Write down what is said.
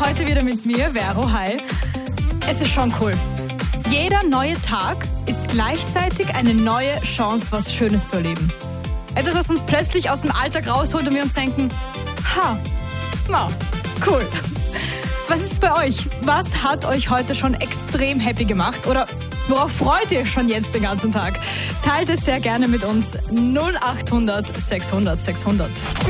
Heute wieder mit mir, Vero. Hi. Es ist schon cool. Jeder neue Tag ist gleichzeitig eine neue Chance, was Schönes zu erleben. Etwas, was uns plötzlich aus dem Alltag rausholt und wir uns denken, cool. Was ist bei euch? Was hat euch heute schon extrem happy gemacht? Oder worauf freut ihr euch schon jetzt den ganzen Tag? Teilt es sehr gerne mit uns. 0800 600 600.